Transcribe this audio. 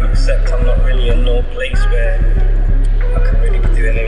except I'm not really in no place where I can really be doing